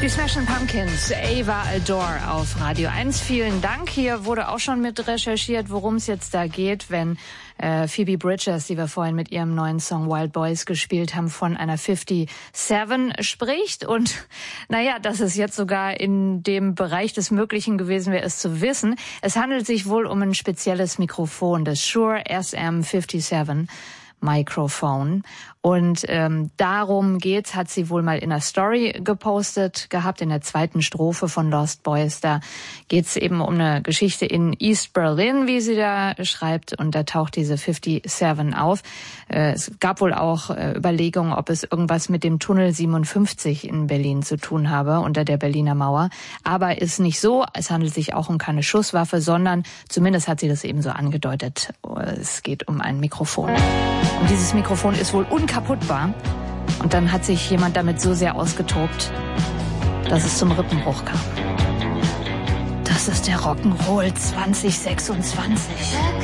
Die Smashing Pumpkins, Ava Adore auf Radio 1. Vielen Dank. Hier wurde auch schon mit recherchiert, worum es jetzt da geht, wenn Phoebe Bridgers, die wir vorhin mit ihrem neuen Song Wild Boys gespielt haben, von einer 57 spricht. Und naja, dass es jetzt sogar in dem Bereich des Möglichen gewesen wäre, es zu wissen. Es handelt sich wohl um ein spezielles Mikrofon, das Shure SM57 Microphone. Und darum geht's, hat sie wohl mal in einer Story gepostet gehabt, in der zweiten Strophe von Lost Boys. Da geht's eben um eine Geschichte in East Berlin, wie sie da schreibt. Und da taucht diese 57 auf. Es gab wohl auch Überlegungen, ob es irgendwas mit dem Tunnel 57 in Berlin zu tun habe, unter der Berliner Mauer. Aber ist nicht so. Es handelt sich auch um keine Schusswaffe, sondern zumindest hat sie das eben so angedeutet. Es geht um ein Mikrofon. Und dieses Mikrofon ist wohl unkaputtbar. Und dann hat sich jemand damit so sehr ausgetobt, dass es zum Rippenbruch kam. Das ist der Rock'n'Roll 2026.